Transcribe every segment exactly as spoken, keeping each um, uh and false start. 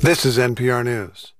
This is N P R News.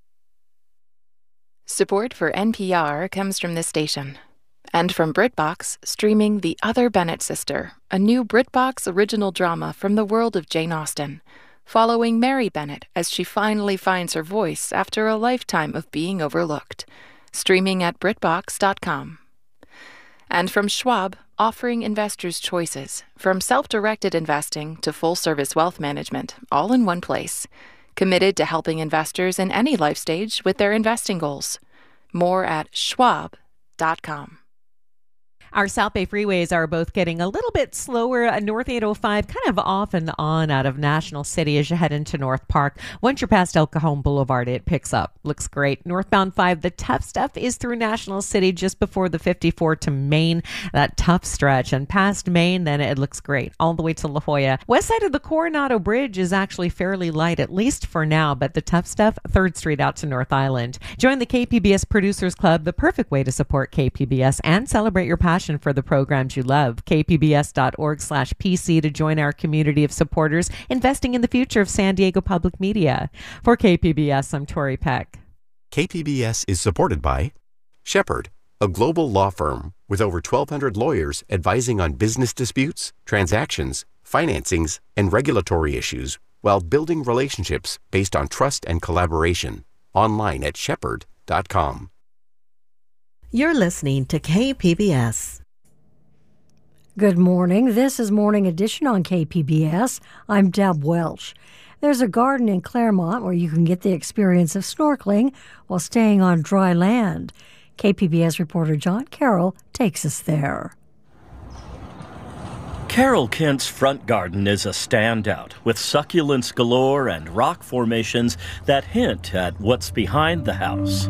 Support for N P R comes from this station. And from BritBox, streaming The Other Bennett Sister, a new BritBox original drama from the world of Jane Austen, following Mary Bennett as she finally finds her voice after a lifetime of being overlooked. Streaming at Britbox dot com. And from Schwab, offering investors choices, from self-directed investing to full-service wealth management, all in one place. Committed to helping investors in any life stage with their investing goals. More at Schwab dot com. Our South Bay freeways are both getting a little bit slower. North eight oh five kind of off and on out of National City as you head into North Park. Once you're past El Cajon Boulevard, it picks up. Looks great. Northbound five, the tough stuff is through National City just before the fifty-four to Maine. That tough stretch. And past Maine, then it looks great all the way to La Jolla. West side of the Coronado Bridge is actually fairly light, at least for now. But the tough stuff, third Street out to North Island. Join the K P B S Producers Club, the perfect way to support K P B S and celebrate your passion for the programs you love. K P B S dot org slash P C to join our community of supporters investing in the future of San Diego public media. For K P B S, I'm Tori Peck. K P B S is supported by Shepherd, a global law firm with over twelve hundred lawyers advising on business disputes, transactions, financings, and regulatory issues while building relationships based on trust and collaboration. Online at shepherd dot com. You're listening to K P B S. Good morning. This is Morning Edition on K P B S. I'm Deb Welch. There's a garden in Claremont where you can get the experience of snorkeling while staying on dry land. K P B S reporter John Carroll takes us there. Carroll Kent's front garden is a standout, with succulents galore and rock formations that hint at what's behind the house.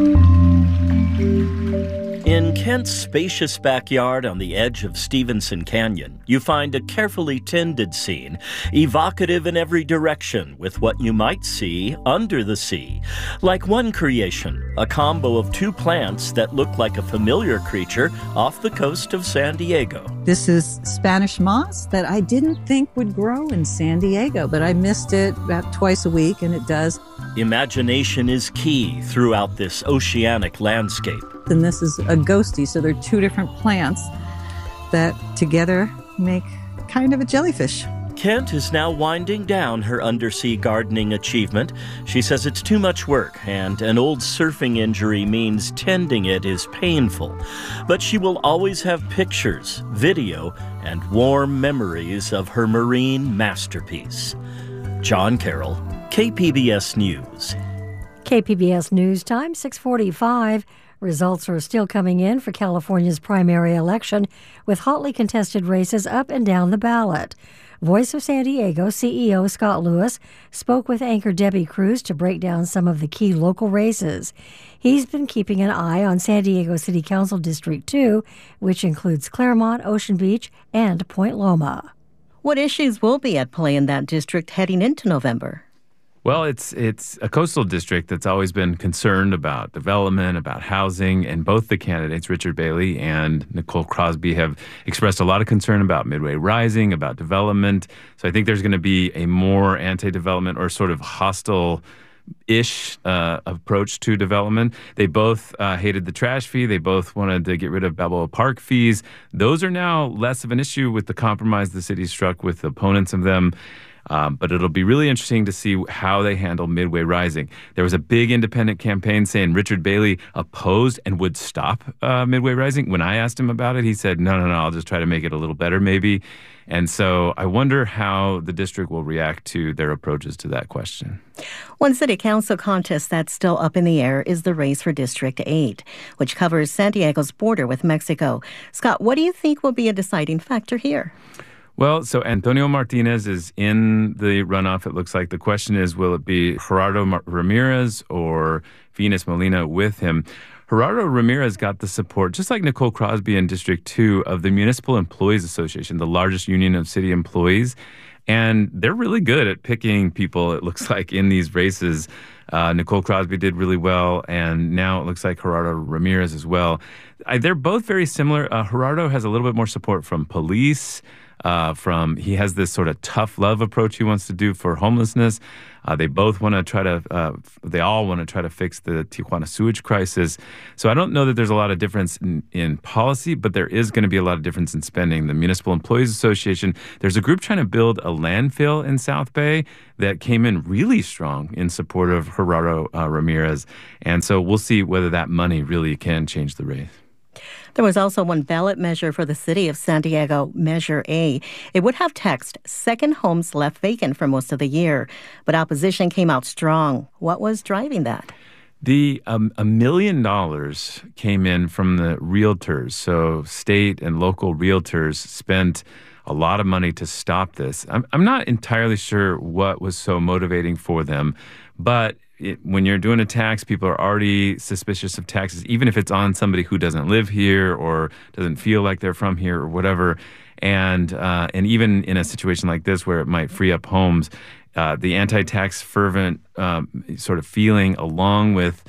In Kent's spacious backyard on the edge of Stevenson Canyon, you find a carefully tended scene, evocative in every direction with what you might see under the sea. Like one creation, a combo of two plants that look like a familiar creature off the coast of San Diego. This is Spanish moss that I didn't think would grow in San Diego, but I missed it about twice a week, and it does. Imagination is key throughout this oceanic landscape. And this is a ghostie, so they're two different plants that together make kind of a jellyfish. Kent is now winding down her undersea gardening achievement. She says it's too much work, and an old surfing injury means tending it is painful. But she will always have pictures, video, and warm memories of her marine masterpiece. John Carroll, K P B S News. K P B S News Time, six forty-five. Results are still coming in for California's primary election, with hotly contested races up and down the ballot. Voice of San Diego C E O Scott Lewis spoke with anchor Debbie Cruz to break down some of the key local races. He's been keeping an eye on San Diego City Council District two, which includes Claremont, Ocean Beach, and Point Loma. What issues will be at play in that district heading into November? Well, it's it's a coastal district that's always been concerned about development, about housing, and both the candidates, Richard Bailey and Nicole Crosby, have expressed a lot of concern about Midway Rising, about development. So I think there's going to be a more anti-development or sort of hostile-ish uh, approach to development. They both uh, hated the trash fee. They both wanted to get rid of Balboa Park fees. Those are now less of an issue with the compromise the city struck with opponents of them. Um, but it'll be really interesting to see how they handle Midway Rising. There was a big independent campaign saying Richard Bailey opposed and would stop uh, Midway Rising. When I asked him about it, he said, no, no, no, I'll just try to make it a little better maybe. And so I wonder how the district will react to their approaches to that question. One city council contest that's still up in the air is the race for District eight, which covers San Diego's border with Mexico. Scott, what do you think will be a deciding factor here? Well, so Antonio Martinez is in the runoff, it looks like. The question is, will it be Gerardo Mar- Ramirez or Venus Molina with him? Gerardo Ramirez got the support, just like Nicole Crosby in District two, of the Municipal Employees Association, the largest union of city employees. And they're really good at picking people, it looks like, in these races. Uh, Nicole Crosby did really well, and now it looks like Gerardo Ramirez as well. I, they're both very similar. Uh, Gerardo has a little bit more support from police, Uh, from he has this sort of tough love approach he wants to do for homelessness. Uh, they both want to try to, uh, they all want to try to fix the Tijuana sewage crisis. So I don't know that there's a lot of difference in, in policy, but there is going to be a lot of difference in spending. The Municipal Employees Association, there's a group trying to build a landfill in South Bay that came in really strong in support of Gerardo uh, Ramirez. And so we'll see whether that money really can change the race. There was also one ballot measure for the city of San Diego, Measure A. It would have text, second homes left vacant for most of the year. But opposition came out strong. What was driving that? The um, a million dollars came in from the realtors. So state and local realtors spent a lot of money to stop this. I'm, I'm not entirely sure what was so motivating for them, but It, when you're doing a tax, people are already suspicious of taxes, even if it's on somebody who doesn't live here or doesn't feel like they're from here or whatever. And uh, and even in a situation like this where it might free up homes, uh, the anti-tax fervent um, sort of feeling along with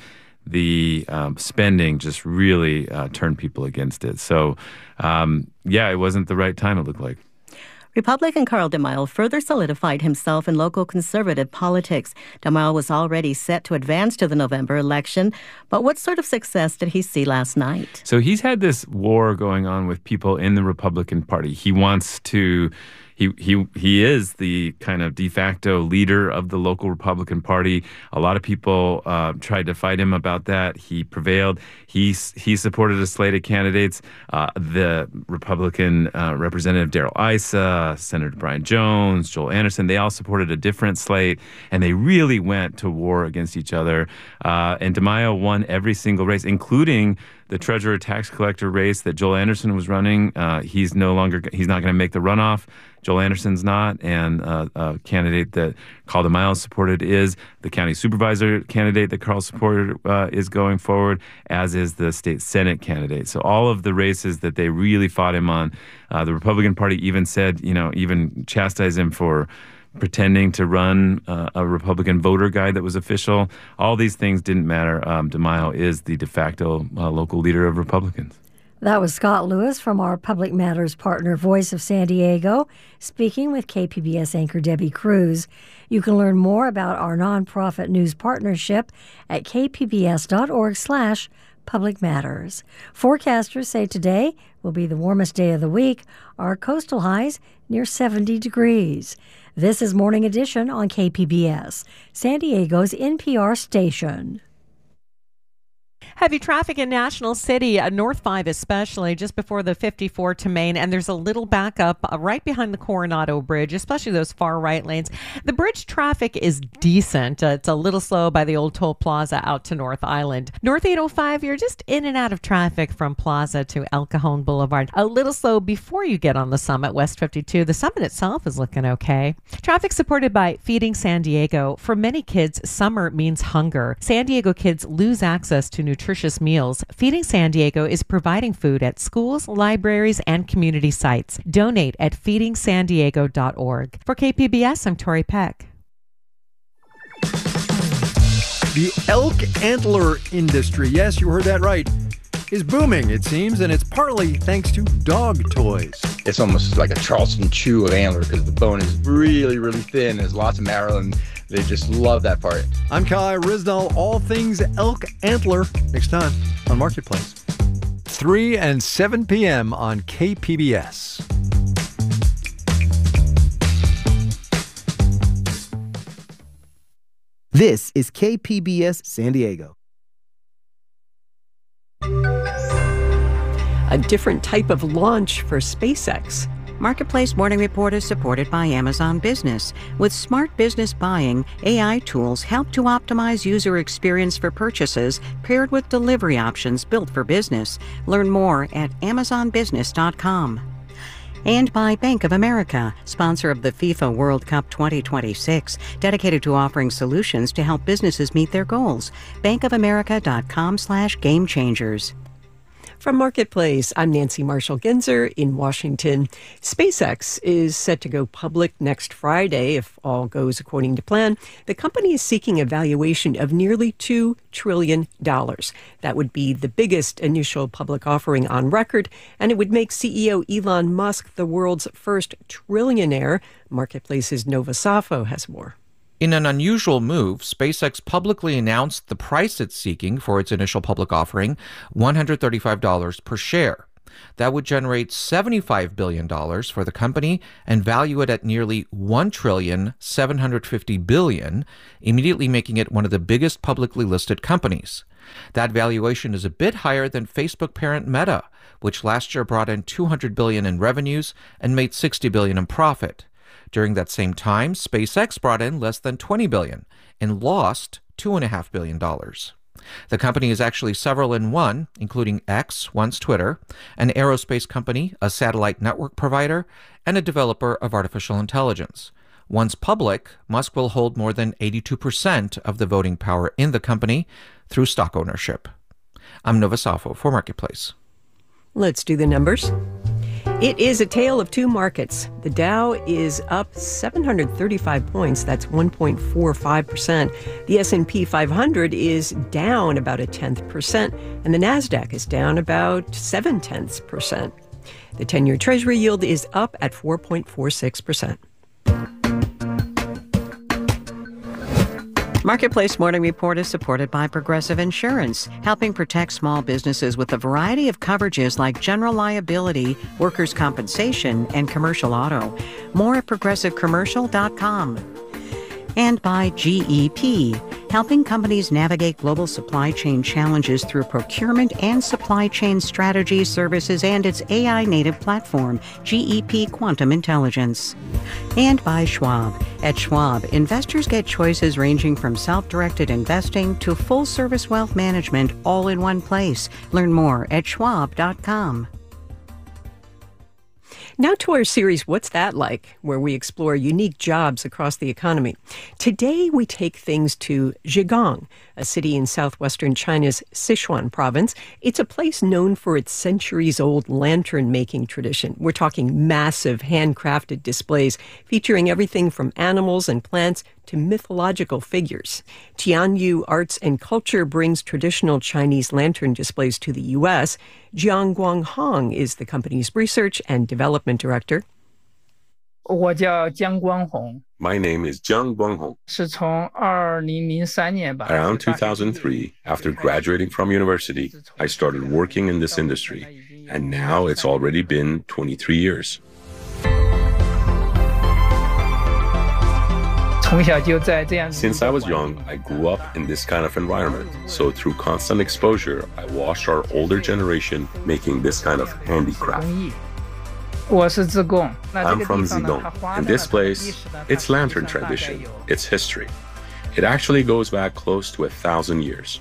the um, spending just really uh, turned people against it. So, um, yeah, it wasn't the right time, it looked like. Republican Carl DeMille further solidified himself in local conservative politics. DeMille was already set to advance to the November election, but what sort of success did he see last night? So he's had this war going on with people in the Republican Party. He wants to... He he he is the kind of de facto leader of the local Republican Party. A lot of people uh, tried to fight him about that. He prevailed. He he supported a slate of candidates. Uh, the Republican uh, Representative Darrell Issa, Senator Brian Jones, Joel Anderson, they all supported a different slate, and they really went to war against each other. Uh, and DeMille won every single race, including the treasurer tax collector race that Joel Anderson was running. Uh, he's no longer, he's not going to make the runoff. Joel Anderson's not, and uh, a candidate that Carl DeMille supported is the county supervisor candidate that Carl supported uh, is going forward, as is the state Senate candidate. So all of the races that they really fought him on, uh, the Republican Party even said, you know, even chastised him for pretending to run uh, a Republican voter guide that was official. All these things didn't matter. Um, DeMille is the de facto uh, local leader of Republicans. That was Scott Lewis from our Public Matters partner, Voice of San Diego, speaking with K P B S anchor Debbie Cruz. You can learn more about our nonprofit news partnership at kpbs.org slash public matters. Forecasters say today will be the warmest day of the week. Our coastal highs near seventy degrees. This is Morning Edition on K P B S, San Diego's N P R station. Heavy traffic in National City, uh, North five especially, just before the fifty-four to Main, and there's a little backup uh, right behind the Coronado Bridge, especially those far right lanes. The bridge traffic is decent. Uh, it's a little slow by the old toll plaza out to North Island. North eight oh five, you're just in and out of traffic from Plaza to El Cajon Boulevard. A little slow before you get on the Summit, West fifty-two. The Summit itself is looking okay. Traffic supported by Feeding San Diego. For many kids, summer means hunger. San Diego kids lose access to nutrition. Nutritious meals. Feeding San Diego is providing food at schools, libraries, and community sites. Donate at feeding san diego dot org. For K P B S, I'm Tori Peck. The elk antler industry, yes, you heard that right, is booming, it seems, and it's partly thanks to dog toys. It's almost like a Charleston chew of antler because the bone is really, really thin. There's lots of marrow, and they just love that part. I'm Kai Rizdal. All things elk antler next time on Marketplace. three and seven p.m. on K P B S. This is K P B S San Diego. A different type of launch for SpaceX. Marketplace Morning Report is supported by Amazon Business. With smart business buying, A I tools help to optimize user experience for purchases paired with delivery options built for business. Learn more at amazon business dot com. And by Bank of America, sponsor of the FIFA World Cup twenty twenty-six, dedicated to offering solutions to help businesses meet their goals. bankofamerica dot com slash game changers. From Marketplace, I'm Nancy Marshall-Genzer in Washington. SpaceX is set to go public next Friday if all goes according to plan. The company is seeking a valuation of nearly two trillion dollars. That would be the biggest initial public offering on record, and it would make C E O Elon Musk the world's first trillionaire. Marketplace's Nova Safo has more. In an unusual move, SpaceX publicly announced the price it's seeking for its initial public offering, one hundred thirty-five dollars per share. That would generate seventy-five billion dollars for the company and value it at nearly one trillion seven hundred fifty billion dollars, immediately making it one of the biggest publicly listed companies. That valuation is a bit higher than Facebook parent Meta, which last year brought in two hundred billion dollars in revenues and made sixty billion dollars in profit. During that same time, SpaceX brought in less than twenty billion dollars and lost two point five billion dollars. The company is actually several in one, including X, once Twitter, an aerospace company, a satellite network provider, and a developer of artificial intelligence. Once public, Musk will hold more than eighty-two percent of the voting power in the company through stock ownership. I'm Nova Safo for Marketplace. Let's do the numbers. It is a tale of two markets. The Dow is up seven hundred thirty-five points. That's one point four five percent. The S and P five hundred is down about a tenth percent, and the NASDAQ is down about seven tenths percent. The ten-year Treasury yield is up at four point four six percent. Marketplace Morning Report is supported by Progressive Insurance, helping protect small businesses with a variety of coverages like general liability, workers' compensation, and commercial auto. More at progressive commercial dot com. And by G E P, helping companies navigate global supply chain challenges through procurement and supply chain strategy services and its A I-native platform, G E P Quantum Intelligence. And by Schwab. At Schwab, investors get choices ranging from self-directed investing to full-service wealth management all in one place. Learn more at schwab dot com. Now to our series, What's That Like?, where we explore unique jobs across the economy. Today, we take things to Zhejiang, a city in southwestern China's Sichuan province. It's a place known for its centuries-old lantern-making tradition. We're talking massive handcrafted displays featuring everything from animals and plants to mythological figures. Tianyu Arts and Culture brings traditional Chinese lantern displays to the U S. Jiang Guanghong is the company's research and development director. My name is Jiang Guanghong. Around two thousand three, after graduating from university, I started working in this industry, and now it's already been twenty-three years. Since I was young, I grew up in this kind of environment. So through constant exposure, I watched our older generation making this kind of handicraft. I'm from Zidong, and this place, it's lantern tradition, it's history. It actually goes back close to a thousand years.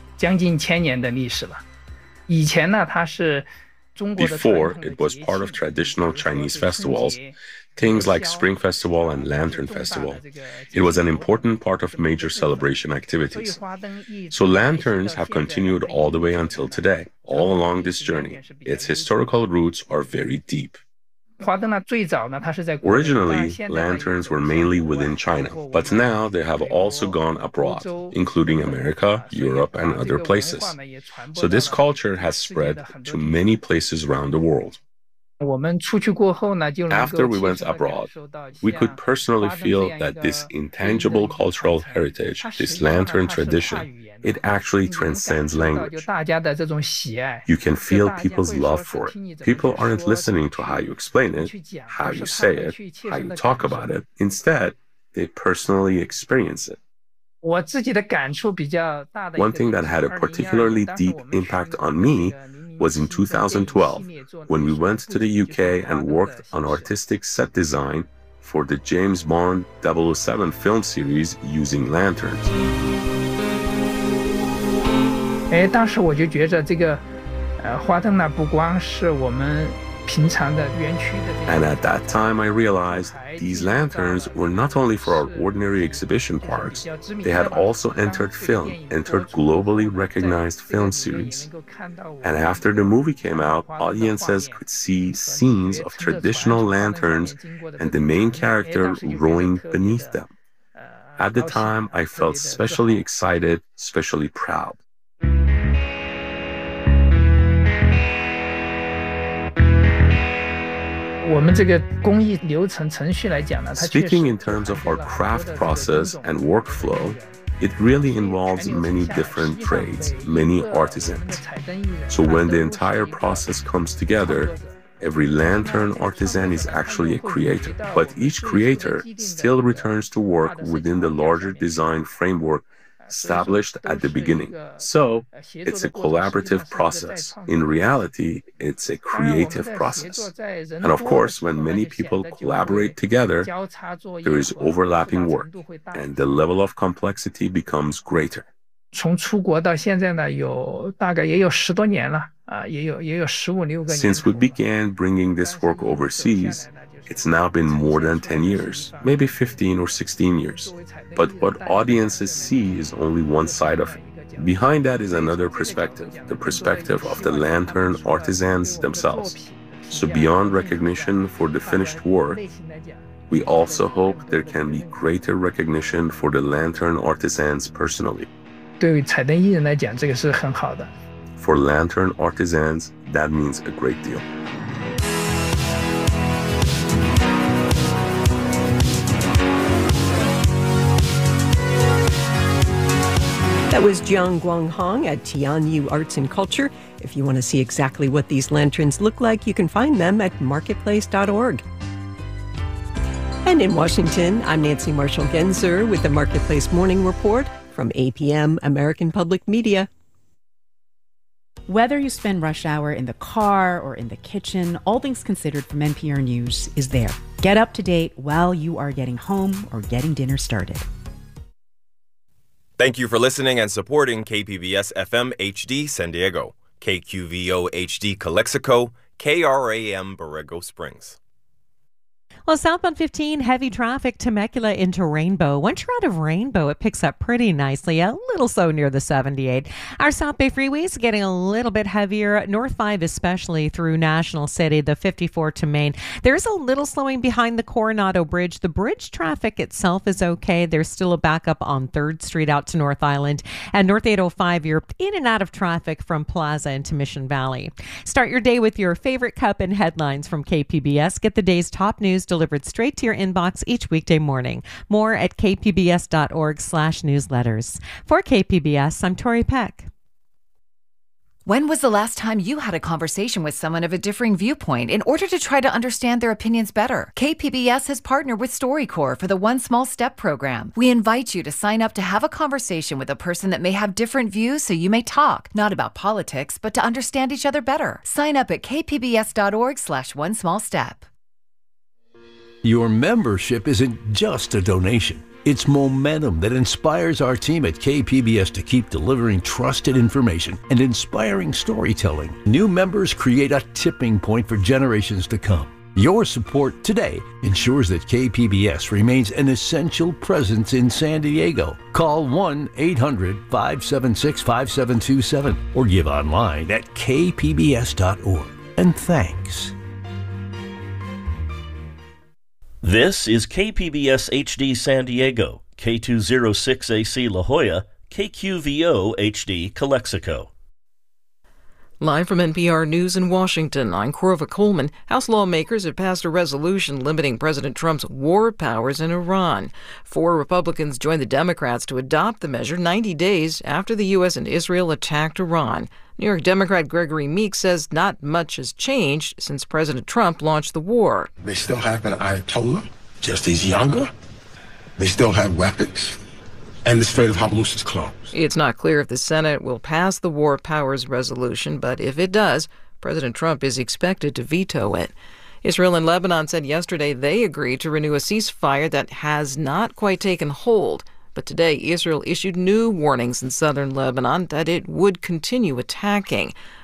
Before, it was part of traditional Chinese festivals, things like Spring Festival and Lantern Festival. It was an important part of major celebration activities. So lanterns have continued all the way until today, all along this journey. Its historical roots are very deep. Originally, lanterns were mainly within China, but now they have also gone abroad, including America, Europe, and other places. So this culture has spread to many places around the world. After we went abroad, we could personally feel that this intangible cultural heritage, this lantern tradition, it actually transcends language. You can feel people's love for it. People aren't listening to how you explain it, how you say it, how you talk about it. Instead, they personally experience it. One thing that had a particularly deep impact on me was in two thousand twelve, when we went to the U K and worked on artistic set design for the James Bond double oh seven film series using lanterns. And at that time, I realized these lanterns were not only for our ordinary exhibition parks, they had also entered film, entered globally recognized film series. And after the movie came out, audiences could see scenes of traditional lanterns and the main character rowing beneath them. At the time, I felt especially excited, especially proud. Speaking in terms of our craft process and workflow, it really involves many different trades, many artisans. So when the entire process comes together, every lantern artisan is actually a creator, but each creator still returns to work within the larger design framework established at the beginning. So it's a collaborative process. In reality, it's a creative process. And of course, when many people collaborate together, there is overlapping work, and the level of complexity becomes greater. Since we began bringing this work overseas, it's now been more than ten years, maybe fifteen or sixteen years. But what audiences see is only one side of it. Behind that is another perspective, the perspective of the lantern artisans themselves. So beyond recognition for the finished work, we also hope there can be greater recognition for the lantern artisans personally. For lantern artisans, that means a great deal. That was Jiang Guanghong at Tianyu Arts and Culture. If you want to see exactly what these lanterns look like, you can find them at marketplace dot org. And in Washington, I'm Nancy Marshall-Genzer with the Marketplace Morning Report from A P M American Public Media. Whether you spend rush hour in the car or in the kitchen, All Things Considered from N P R News is there. Get up to date while you are getting home or getting dinner started. Thank you for listening and supporting K P B S F M H D San Diego, K Q V O H D Calexico, K R A M Borrego Springs. Well, southbound fifteen, heavy traffic, Temecula into Rainbow. Once you're out of Rainbow, it picks up pretty nicely, a little slow near the seventy-eight. Our South Bay freeway is getting a little bit heavier, North five especially through National City, the fifty-four to Main. There's a little slowing behind the Coronado Bridge. The bridge traffic itself is okay. There's still a backup on third Street out to North Island. And North eight oh five, you're in and out of traffic from Plaza into Mission Valley. Start your day with your favorite cup and headlines from K P B S. Get the day's top news delivered straight to your inbox each weekday morning. More at k p b s dot org slash newsletters. For K P B S, I'm Tori Peck. When was the last time you had a conversation with someone of a differing viewpoint in order to try to understand their opinions better? K P B S has partnered with StoryCorps for the One Small Step program. We invite you to sign up to have a conversation with a person that may have different views so you may talk, not about politics, but to understand each other better. Sign up at k p b s dot org slash one small step. Your membership isn't just a donation. It's momentum that inspires our team at K P B S to keep delivering trusted information and inspiring storytelling. New members create a tipping point for generations to come. Your support today ensures that K P B S remains an essential presence in San Diego. Call one eight hundred five seven six five seven two seven or give online at k p b s dot org. And thanks. This is K P B S H D San Diego, K two oh six A C La Jolla, K Q V O H D Calexico. Live from N P R News in Washington, I'm Corva Coleman. House lawmakers have passed a resolution limiting President Trump's war powers in Iran. Four Republicans joined the Democrats to adopt the measure ninety days after the U S and Israel attacked Iran. New York Democrat Gregory Meeks says not much has changed since President Trump launched the war. They still have an Ayatollah, just he's younger. They still have weapons. And the Strait of Hormuz is closed. It's not clear if the Senate will pass the war powers resolution, but if it does, President Trump is expected to veto it. Israel and Lebanon said yesterday they agreed to renew a ceasefire that has not quite taken hold. But today, Israel issued new warnings in southern Lebanon that it would continue attacking.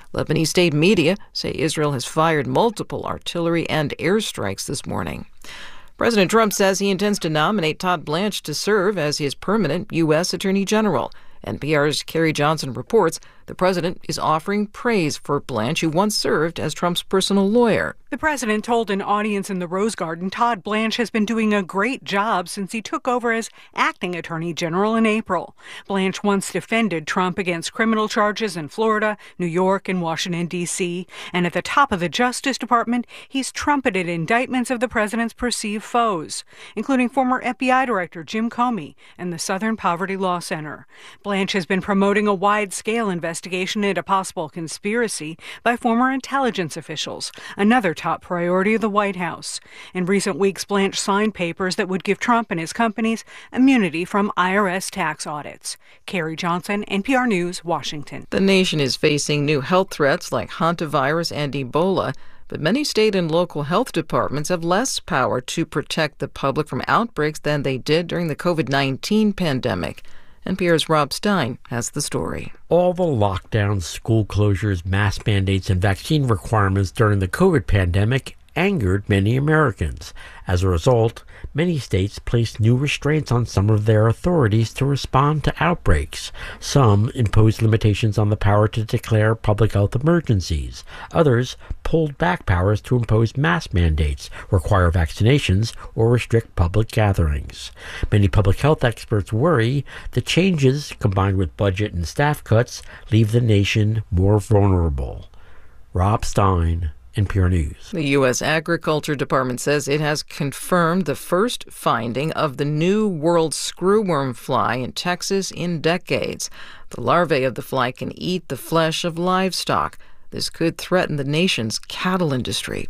Lebanese state media say Israel has fired multiple artillery and airstrikes this morning. President Trump says he intends to nominate Todd Blanche to serve as his permanent U S Attorney General. N P R's Carrie Johnson reports the president is offering praise for Blanche, who once served as Trump's personal lawyer. The president told an audience in the Rose Garden Todd Blanche has been doing a great job since he took over as acting attorney general in April. Blanche once defended Trump against criminal charges in Florida, New York, and Washington, D C. And at the top of the Justice Department, he's trumpeted indictments of the president's perceived foes, including former F B I Director Jim Comey and the Southern Poverty Law Center. Blanche has been promoting a wide-scale investigation into possible conspiracy by former intelligence officials, another top priority of the White House. In recent weeks, Blanche signed papers that would give Trump and his companies immunity from I R S tax audits. Carrie Johnson, N P R News, Washington. The nation is facing new health threats like hantavirus and Ebola, but many state and local health departments have less power to protect the public from outbreaks than they did during the COVID nineteen pandemic. N P R's Rob Stein has the story. All the lockdowns, school closures, mask mandates, and vaccine requirements during the COVID pandemic angered many Americans. As a result, many states placed new restraints on some of their authorities to respond to outbreaks. Some imposed limitations on the power to declare public health emergencies. Others pulled back powers to impose mask mandates, require vaccinations, or restrict public gatherings. Many public health experts worry the changes, combined with budget and staff cuts, leave the nation more vulnerable. Rob Stein, N P R News. The U S Agriculture Department says it has confirmed the first finding of the new world screwworm fly in Texas in decades. The larvae of the fly can eat the flesh of livestock. This could threaten the nation's cattle industry.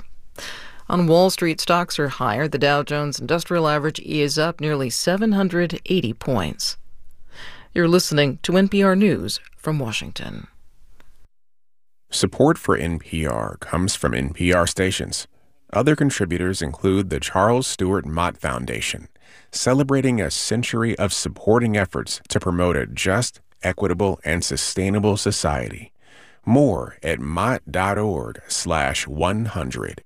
On Wall Street, stocks are higher. The Dow Jones Industrial Average is up nearly seven hundred eighty points. You're listening to N P R News from Washington. Support for N P R comes from N P R stations. Other contributors include the Charles Stewart Mott Foundation, celebrating a century of supporting efforts to promote a just, equitable, and sustainable society. More at mott.org slash 100.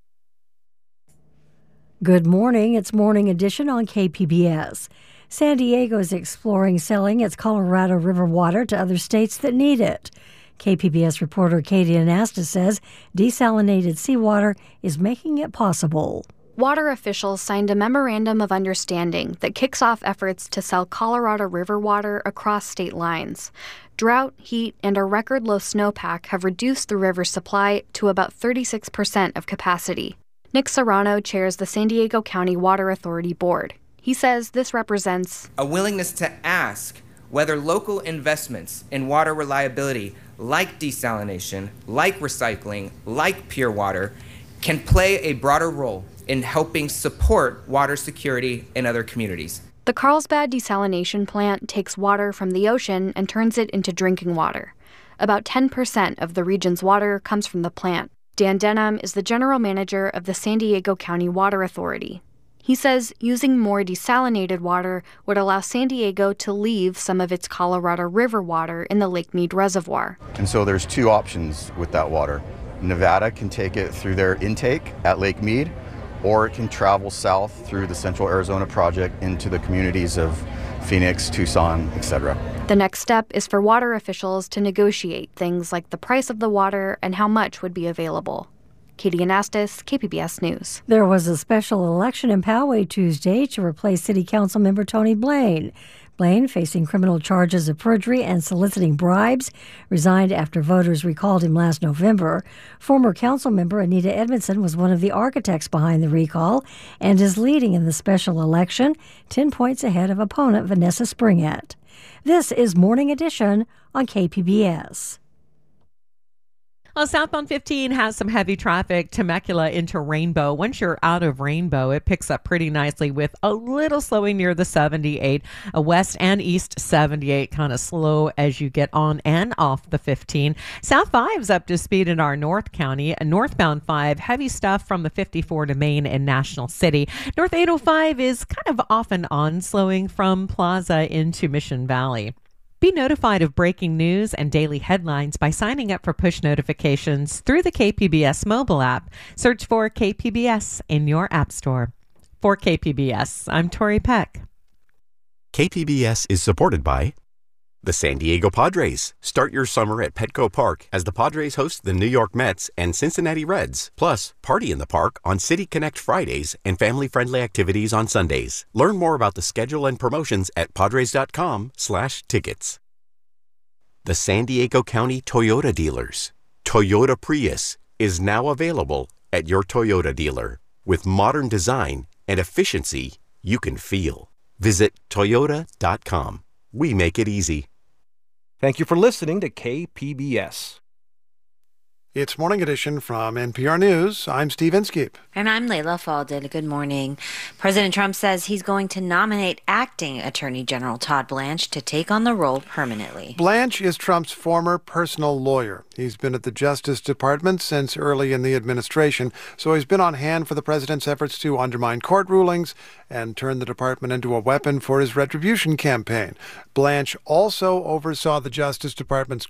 Good morning. It's Morning Edition on K P B S. San Diego is exploring selling its Colorado River water to other states that need it. K P B S reporter Katie Anastas says desalinated seawater is making it possible. Water officials signed a memorandum of understanding that kicks off efforts to sell Colorado River water across state lines. Drought, heat, and a record low snowpack have reduced the river's supply to about thirty-six percent of capacity. Nick Serrano chairs the San Diego County Water Authority Board. He says this represents a willingness to ask whether local investments in water reliability, like desalination, like recycling, like pure water, can play a broader role in helping support water security in other communities. The Carlsbad desalination plant takes water from the ocean and turns it into drinking water. About ten percent of the region's water comes from the plant. Dan Denham is the general manager of the San Diego County Water Authority. He says using more desalinated water would allow San Diego to leave some of its Colorado River water in the Lake Mead Reservoir. And so there's two options with that water. Nevada can take it through their intake at Lake Mead, or it can travel south through the Central Arizona Project into the communities of Phoenix, Tucson, et cetera. The next step is for water officials to negotiate things like the price of the water and how much would be available. Katie Anastas, K P B S News. There was a special election in Poway Tuesday to replace City Council member Tony Blaine. Blaine, facing criminal charges of perjury and soliciting bribes, resigned after voters recalled him last November. Former council member Anita Edmondson was one of the architects behind the recall and is leading in the special election, ten points ahead of opponent Vanessa Springett. This is Morning Edition on K P B S. Well, southbound fifteen has some heavy traffic, Temecula into Rainbow. Once you're out of Rainbow, it picks up pretty nicely with a little slowing near the seventy-eight. A west and east seventy-eight kind of slow as you get on and off the fifteen. South five's up to speed in our North County. A northbound five, heavy stuff from the fifty-four to Main and National City. North eight oh five is kind of off and on slowing from Plaza into Mission Valley. Be notified of breaking news and daily headlines by signing up for push notifications through the K P B S mobile app. Search for K P B S in your app store. For K P B S, I'm Tori Peck. K P B S is supported by the San Diego Padres. Start your summer at Petco Park as the Padres host the New York Mets and Cincinnati Reds. Plus, party in the park on City Connect Fridays and family-friendly activities on Sundays. Learn more about the schedule and promotions at padres.com slash tickets. The San Diego County Toyota dealers. Toyota Prius is now available at your Toyota dealer with modern design and efficiency you can feel. Visit toyota dot com. We make it easy. Thank you for listening to K P B S. It's Morning Edition from N P R News. I'm Steve Inskeep. And I'm Layla Faldin. Good morning. President Trump says he's going to nominate acting Attorney General Todd Blanche to take on the role permanently. Blanche is Trump's former personal lawyer. He's been at the Justice Department since early in the administration, so he's been on hand for the president's efforts to undermine court rulings and turn the department into a weapon for his retribution campaign. Blanche also oversaw the Justice Department's